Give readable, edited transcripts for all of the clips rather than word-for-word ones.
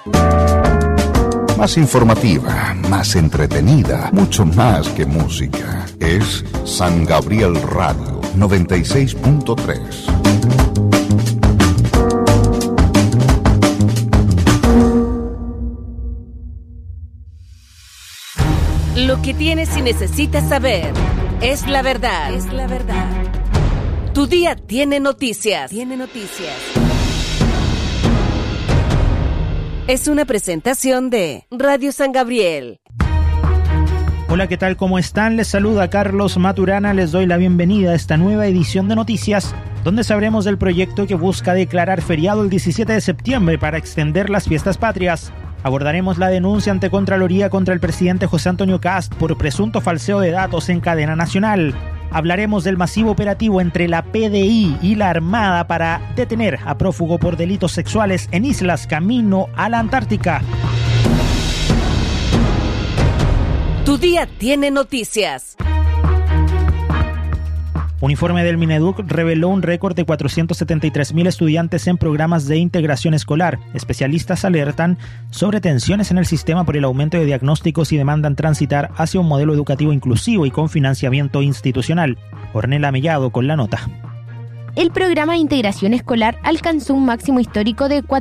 Más informativa, más entretenida, mucho más que música. Es San Gabriel Radio 96.3. Lo que tienes y necesitas saber es la verdad. Es la verdad. Tu día tiene noticias. Es una presentación de Radio San Gabriel. Hola, ¿qué tal? ¿Cómo están? Les saluda Carlos Maturana. Les doy la bienvenida a esta nueva edición de Noticias, donde sabremos del proyecto que busca declarar feriado el 17 de septiembre para extender las fiestas patrias. Abordaremos la denuncia ante Contraloría contra el presidente José Antonio Kast por presunto falseo de datos en cadena nacional. Hablaremos del masivo operativo entre la PDI y la Armada para detener a prófugo por delitos sexuales en islas camino a la Antártica. Tu día tiene noticias. Un informe del Mineduc reveló un récord de 473.000 estudiantes en programas de integración escolar. Especialistas alertan sobre tensiones en el sistema por el aumento de diagnósticos y demandan transitar hacia un modelo educativo inclusivo y con financiamiento institucional. Ornella Mellado con la nota. El programa de integración escolar alcanzó un máximo histórico de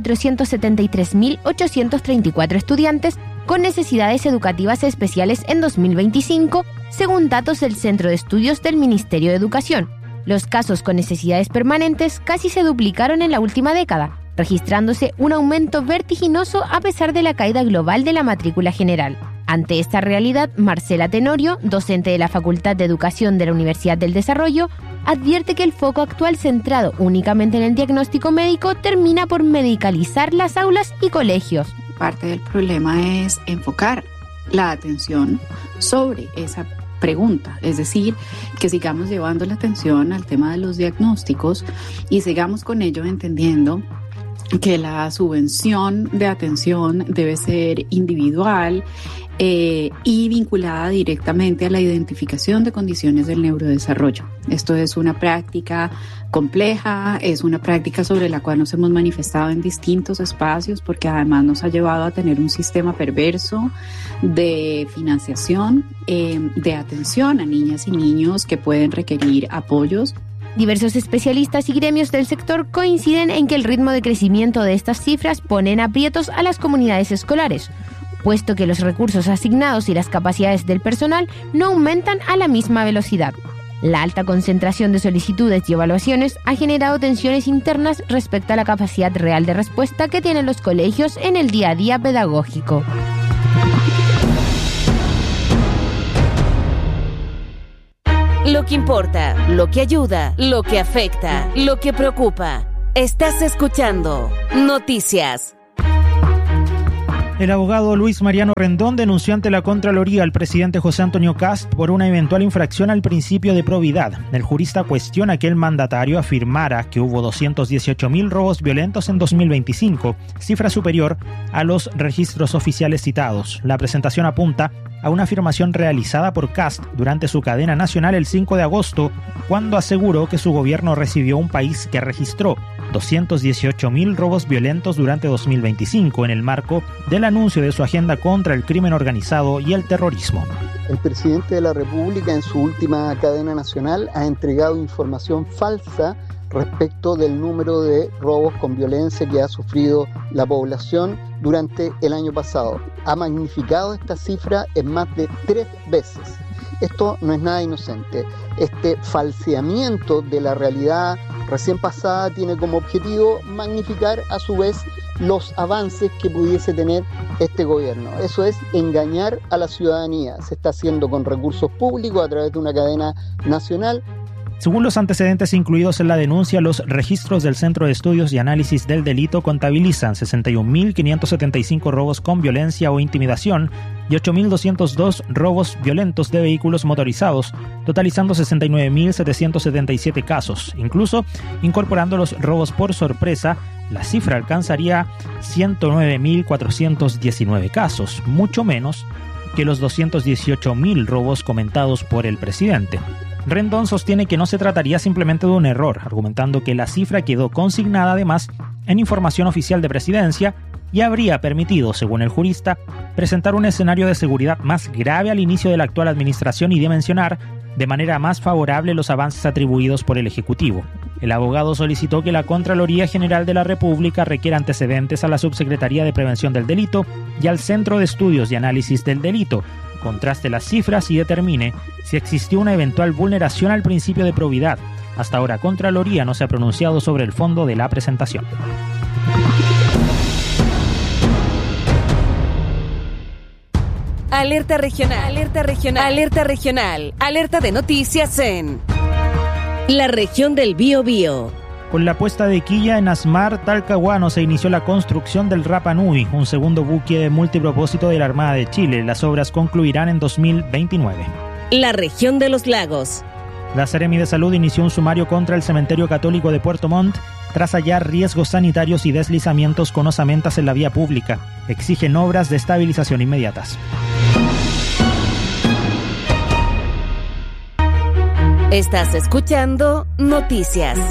473.834 estudiantes con necesidades educativas especiales en 2025, según datos del Centro de Estudios del Ministerio de Educación. Los casos con necesidades permanentes casi se duplicaron en la última década, registrándose un aumento vertiginoso a pesar de la caída global de la matrícula general. Ante esta realidad, Marcela Tenorio, docente de la Facultad de Educación de la Universidad del Desarrollo, advierte que el foco actual centrado únicamente en el diagnóstico médico termina por medicalizar las aulas y colegios. Parte del problema es enfocar la atención sobre esa pregunta, es decir, que sigamos llevando la atención al tema de los diagnósticos y sigamos con ello entendiendo que la subvención de atención debe ser individual y vinculada directamente a la identificación de condiciones del neurodesarrollo. Esto es una práctica compleja, es una práctica sobre la cual nos hemos manifestado en distintos espacios porque además nos ha llevado a tener un sistema perverso de financiación, de atención a niñas y niños que pueden requerir apoyos. Diversos especialistas y gremios del sector coinciden en que el ritmo de crecimiento de estas cifras pone en aprietos a las comunidades escolares, puesto que los recursos asignados y las capacidades del personal no aumentan a la misma velocidad. La alta concentración de solicitudes y evaluaciones ha generado tensiones internas respecto a la capacidad real de respuesta que tienen los colegios en el día a día pedagógico. Lo que importa, lo que ayuda, lo que afecta, lo que preocupa. Estás escuchando Noticias. El abogado Luis Mariano Rendón denunció ante la Contraloría al presidente José Antonio Kast por una eventual infracción al principio de probidad. El jurista cuestiona que el mandatario afirmara que hubo 218.000 robos violentos en 2025, cifra superior a los registros oficiales citados. La presentación apunta a una afirmación realizada por Kast durante su cadena nacional el 5 de agosto, cuando aseguró que su gobierno recibió un país que registró 218.000 robos violentos durante 2025 en el marco del anuncio de su agenda contra el crimen organizado y el terrorismo. El presidente de la República en su última cadena nacional ha entregado información falsa respecto del número de robos con violencia que ha sufrido la población durante el año pasado. Ha magnificado esta cifra en más de 3 veces. Esto no es nada inocente. Este falseamiento de la realidad recién pasada tiene como objetivo magnificar a su vez los avances que pudiese tener este gobierno. Eso es engañar a la ciudadanía. Se está haciendo con recursos públicos a través de una cadena nacional. Según los antecedentes incluidos en la denuncia, los registros del Centro de Estudios y Análisis del Delito contabilizan 61.575 robos con violencia o intimidación y 8.202 robos violentos de vehículos motorizados, totalizando 69.777 casos. Incluso, incorporando los robos por sorpresa, la cifra alcanzaría 109.419 casos, mucho menos que los 218.000 robos comentados por el presidente. Rendón sostiene que no se trataría simplemente de un error, argumentando que la cifra quedó consignada además en información oficial de Presidencia y habría permitido, según el jurista, presentar un escenario de seguridad más grave al inicio de la actual administración y dimensionar de manera más favorable los avances atribuidos por el Ejecutivo. El abogado solicitó que la Contraloría General de la República requiera antecedentes a la Subsecretaría de Prevención del Delito y al Centro de Estudios y Análisis del Delito, contraste las cifras y determine si existió una eventual vulneración al principio de probidad. Hasta ahora, Contraloría no se ha pronunciado sobre el fondo de la presentación. Alerta regional, alerta regional, alerta regional, alerta de noticias en la región del Biobío. Con la puesta de quilla en Asmar, Talcahuano, se inició la construcción del Rapa Nui, un segundo buque de multipropósito de la Armada de Chile. Las obras concluirán en 2029. La región de los lagos. La Seremi de Salud inició un sumario contra el Cementerio Católico de Puerto Montt tras hallar riesgos sanitarios y deslizamientos con osamentas en la vía pública. Exigen obras de estabilización inmediatas. Estás escuchando Noticias.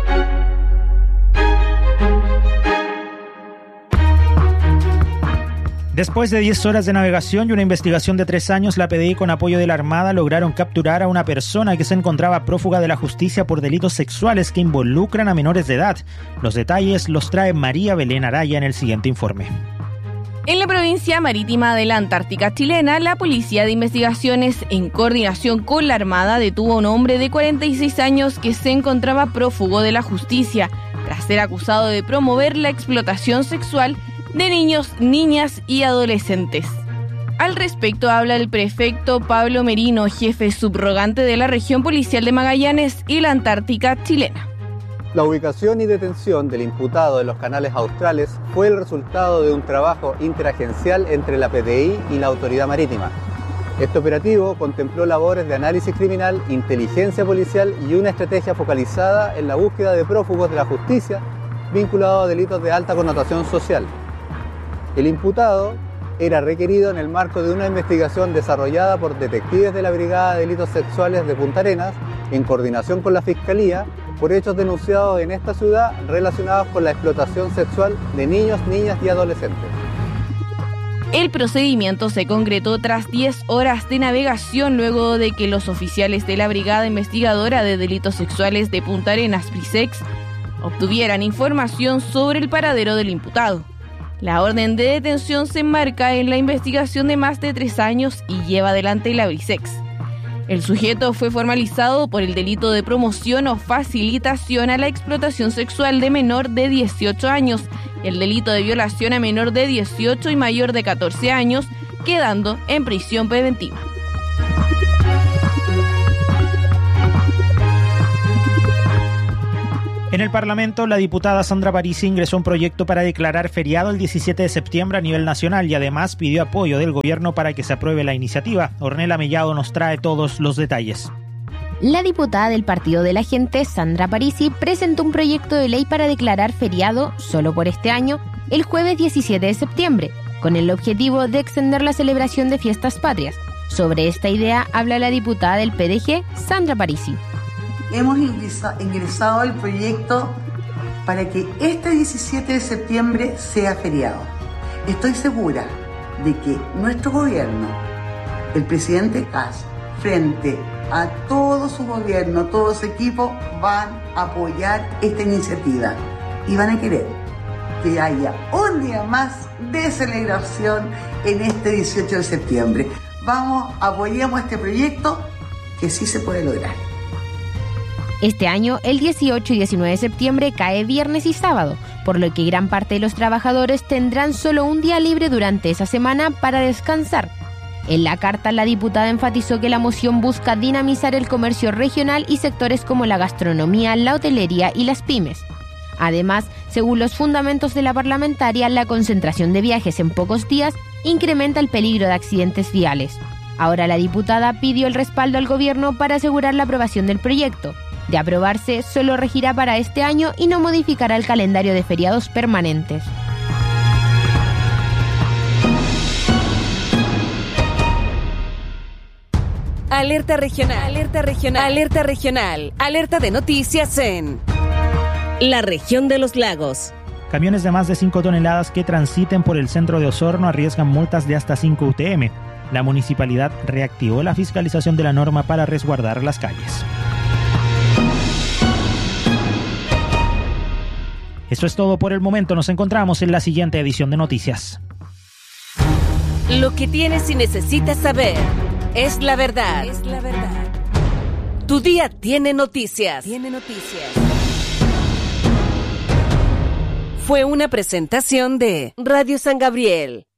Después de 10 horas de navegación y una investigación de 3 años, la PDI con apoyo de la Armada lograron capturar a una persona que se encontraba prófuga de la justicia por delitos sexuales que involucran a menores de edad. Los detalles los trae María Belén Araya en el siguiente informe. En la provincia marítima de la Antártica chilena, la Policía de Investigaciones, en coordinación con la Armada, detuvo a un hombre de 46 años que se encontraba prófugo de la justicia tras ser acusado de promover la explotación sexual de niños, niñas y adolescentes. Al respecto habla el prefecto Pablo Merino, jefe subrogante de la región policial de Magallanes y la Antártica chilena. La ubicación y detención del imputado en los canales australes fue el resultado de un trabajo interagencial entre la PDI y la Autoridad Marítima. Este operativo contempló labores de análisis criminal, inteligencia policial y una estrategia focalizada en la búsqueda de prófugos de la justicia vinculados a delitos de alta connotación social. El imputado era requerido en el marco de una investigación desarrollada por detectives de la Brigada de Delitos Sexuales de Punta Arenas, en coordinación con la Fiscalía, por hechos denunciados en esta ciudad relacionados con la explotación sexual de niños, niñas y adolescentes. El procedimiento se concretó tras 10 horas de navegación luego de que los oficiales de la Brigada Investigadora de Delitos Sexuales de Punta Arenas, BRISEX, obtuvieran información sobre el paradero del imputado. La orden de detención se enmarca en la investigación de más de 3 años y lleva adelante la BRISEX. El sujeto fue formalizado por el delito de promoción o facilitación a la explotación sexual de menor de 18 años y el delito de violación a menor de 18 y mayor de 14 años, quedando en prisión preventiva. En el Parlamento, la diputada Sandra Parisi ingresó un proyecto para declarar feriado el 17 de septiembre a nivel nacional y además pidió apoyo del gobierno para que se apruebe la iniciativa. Ornella Mellado nos trae todos los detalles. La diputada del Partido de la Gente, Sandra Parisi, presentó un proyecto de ley para declarar feriado, solo por este año, el jueves 17 de septiembre, con el objetivo de extender la celebración de fiestas patrias. Sobre esta idea habla la diputada del PDG, Sandra Parisi. Hemos ingresado el proyecto para que este 17 de septiembre sea feriado. Estoy segura de que nuestro gobierno, el presidente Kast, frente a todo su gobierno, todo su equipo, van a apoyar esta iniciativa y van a querer que haya un día más de celebración en este 18 de septiembre. Apoyemos este proyecto que sí se puede lograr. Este año, el 18 y 19 de septiembre cae viernes y sábado, por lo que gran parte de los trabajadores tendrán solo un día libre durante esa semana para descansar. En la carta, la diputada enfatizó que la moción busca dinamizar el comercio regional y sectores como la gastronomía, la hotelería y las pymes. Además, según los fundamentos de la parlamentaria, la concentración de viajes en pocos días incrementa el peligro de accidentes viales. Ahora la diputada pidió el respaldo al gobierno para asegurar la aprobación del proyecto. De aprobarse, solo regirá para este año y no modificará el calendario de feriados permanentes. Alerta regional, alerta regional, alerta regional, alerta de noticias en la región de los lagos. Camiones de más de 5 toneladas que transiten por el centro de Osorno arriesgan multas de hasta 5 UTM. La municipalidad reactivó la fiscalización de la norma para resguardar las calles. Eso es todo por el momento. Nos encontramos en la siguiente edición de Noticias. Lo que tienes y necesitas saber es la verdad. Tu día tiene noticias. Fue una presentación de Radio San Gabriel